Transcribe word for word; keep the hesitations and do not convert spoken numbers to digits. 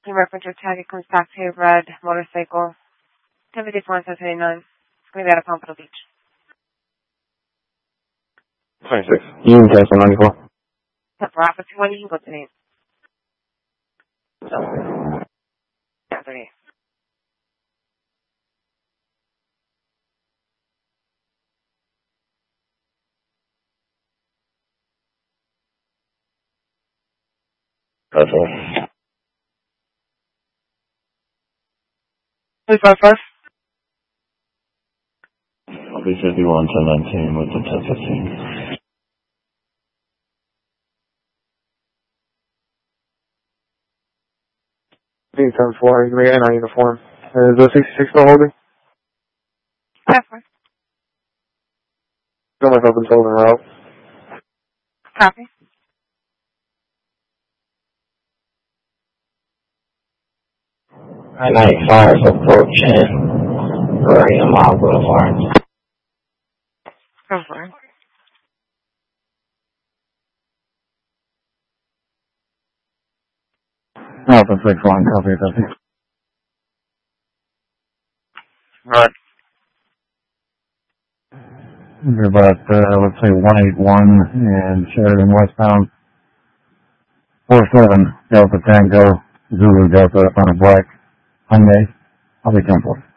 In reference to tag, it comes back to a red motorcycle. ten fifty-four and seven eighty-nine. It's going to be out of Pompano Beach. twenty-six. You can cancel ninety-four. Except for Alpha two one, you can go to the yeah, thirty-eight. Gotcha. Please five five. I'll be fifty-one, ten nineteen with the ten fifteen. ten four, you can our uniform. Is the sixty-six still holding? Yeah, four. Still myself in Sullivan Route. Copy. I ninety-five is approaching Marina Mile Boulevard. Go for it. Alpha six one, copy fifty. Right. You're about, uh, let's say one eighty-one and Sheridan westbound. four seven, Delta Tango, Zulu Delta on a black Hyundai. I'll be ten four.